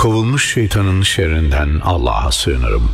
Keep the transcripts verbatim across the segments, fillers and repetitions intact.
Kovulmuş şeytanın şerrinden Allah'a sığınırım.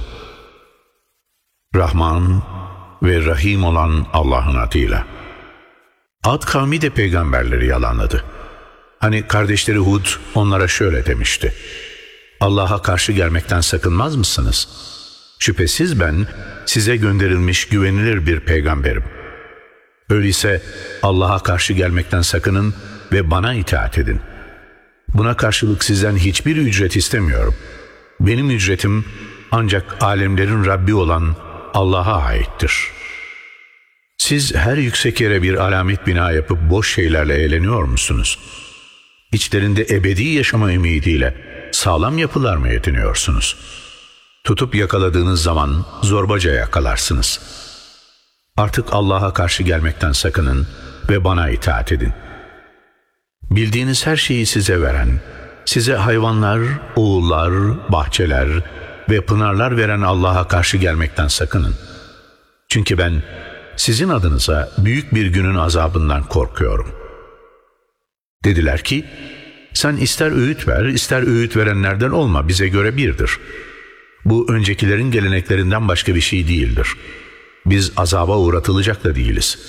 Rahman ve Rahim olan Allah'ın adıyla. Ad kavmi de peygamberleri yalanladı. Hani kardeşleri Hud onlara şöyle demişti: Allah'a karşı gelmekten sakınmaz mısınız? Şüphesiz ben size gönderilmiş güvenilir bir peygamberim. Öyleyse Allah'a karşı gelmekten sakının ve bana itaat edin. Buna karşılık sizden hiçbir ücret istemiyorum. Benim ücretim ancak alemlerin Rabbi olan Allah'a aittir. Siz her yüksek yere bir alamet bina yapıp boş şeylerle eğleniyor musunuz? İçlerinde ebedi yaşama ümidiyle sağlam yapılar mı ediniyorsunuz? Tutup yakaladığınız zaman zorbaca yakalarsınız. Artık Allah'a karşı gelmekten sakının ve bana itaat edin. Bildiğiniz her şeyi size veren, size hayvanlar, oğullar, bahçeler ve pınarlar veren Allah'a karşı gelmekten sakının. Çünkü ben sizin adınıza büyük bir günün azabından korkuyorum. Dediler ki, sen ister öğüt ver, ister öğüt verenlerden olma, bize göre birdir. Bu öncekilerin geleneklerinden başka bir şey değildir. Biz azaba uğratılacak da değiliz.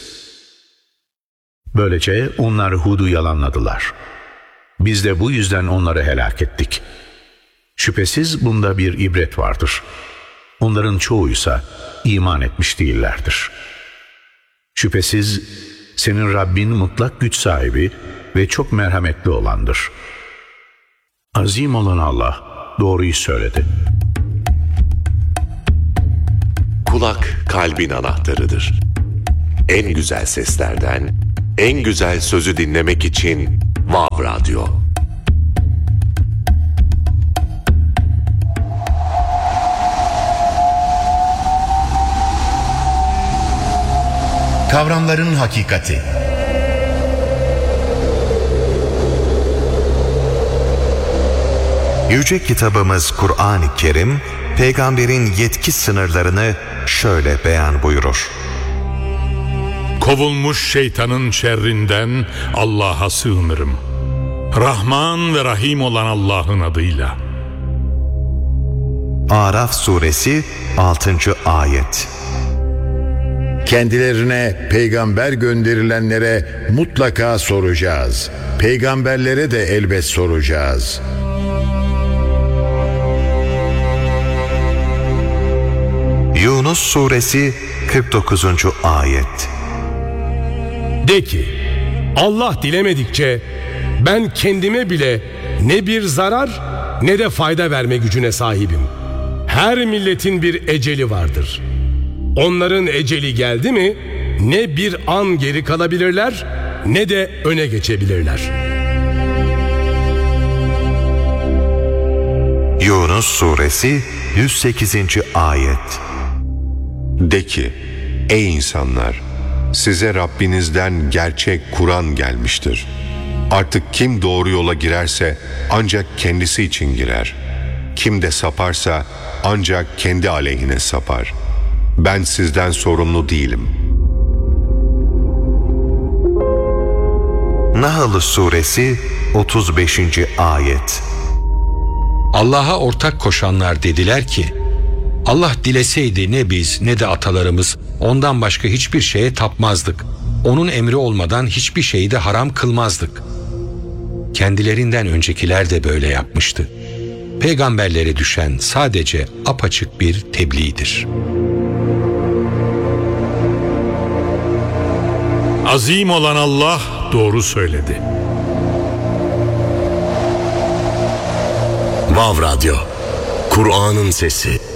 Böylece onlar Hud'u yalanladılar. Biz de bu yüzden onları helak ettik. Şüphesiz bunda bir ibret vardır. Onların çoğuysa iman etmiş değillerdir. Şüphesiz senin Rabbin mutlak güç sahibi ve çok merhametli olandır. Azim olan Allah doğruyu söyledi. Kulak kalbin anahtarıdır. En güzel seslerden en güzel sözü dinlemek için Vav Radyo. Kavramların hakikati. Yüce kitabımız Kur'an-ı Kerim, peygamberin yetki sınırlarını şöyle beyan buyurur. Kovulmuş şeytanın şerrinden Allah'a sığınırım. Rahman ve Rahim olan Allah'ın adıyla. Araf suresi altıncı ayet. Kendilerine peygamber gönderilenlere mutlaka soracağız. Peygamberlere de elbet soracağız. Yunus suresi kırk dokuzuncu ayet. De ki, Allah dilemedikçe ben kendime bile ne bir zarar ne de fayda verme gücüne sahibim. Her milletin bir eceli vardır. Onların eceli geldi mi ne bir an geri kalabilirler ne de öne geçebilirler. Yunus suresi yüz sekizinci ayet. De ki, ey insanlar, size Rabbinizden gerçek Kur'an gelmiştir. Artık kim doğru yola girerse ancak kendisi için girer. Kim de saparsa ancak kendi aleyhine sapar. Ben sizden sorumlu değilim. Nahl suresi otuz beşinci ayet. Allah'a ortak koşanlar dediler ki, Allah dileseydi ne biz ne de atalarımız ondan başka hiçbir şeye tapmazdık. Onun emri olmadan hiçbir şeyi de haram kılmazdık. Kendilerinden öncekiler de böyle yapmıştı. Peygamberlere düşen sadece apaçık bir tebliğdir. Azim olan Allah doğru söyledi. Vav Radyo, Kur'an'ın sesi.